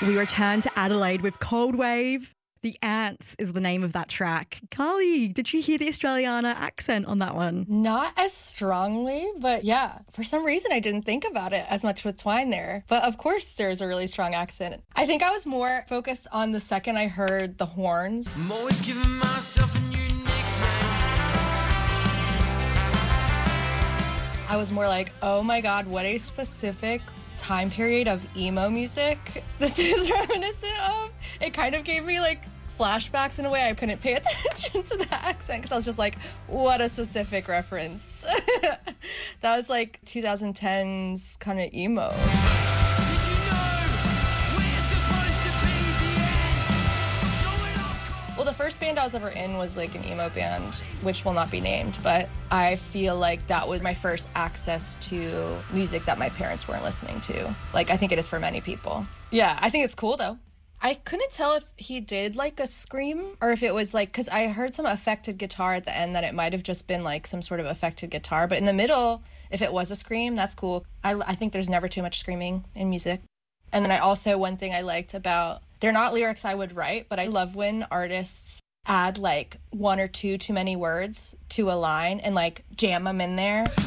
We return to Adelaide with Cold Wave. The Ants is the name of that track. Carly, did you hear the Australiana accent on that one? Not as strongly, but yeah, for some reason I didn't think about it as much with Twine there. But of course there's a really strong accent. I think I was more focused on the second I heard the horns. I'm always giving myself a new nickname. I was more like, oh my God, what a specific time period of emo music this is reminiscent of. It kind of gave me like flashbacks in a way. I couldn't pay attention to the accent because I was just like, what a specific reference. That was like 2010s kind of emo. Did you know we're supposed to be the ants? Going off. Well, the first band I was ever in was like an emo band, which will not be named, but I feel like that was my first access to music that my parents weren't listening to. Like, I think it is for many people. Yeah, I think it's cool though. I couldn't tell if he did like a scream or if it was like, because I heard some affected guitar at the end that it might have just been like some sort of affected guitar. But in the middle, if it was a scream, that's cool. I think there's never too much screaming in music. And then I also, one thing I liked about, they're not lyrics I would write, but I love when artists add like one or two too many words to a line and like jam them in there.